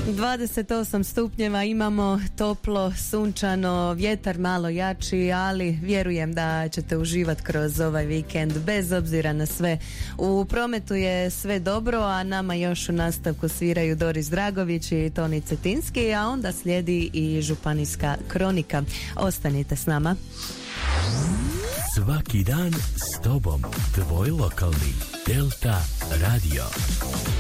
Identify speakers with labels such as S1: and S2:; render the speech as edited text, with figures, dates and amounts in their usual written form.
S1: 28 stupnjeva imamo, toplo, sunčano, vjetar malo jači, ali vjerujem da ćete uživati kroz ovaj vikend bez obzira na sve. U prometu je sve dobro, a nama još u nastavku sviraju Doris Dragović i Toni Cetinski, a onda slijedi i županijska kronika. Ostanite s nama.
S2: Svaki dan s tobom, tvoj lokalni Delta Radio.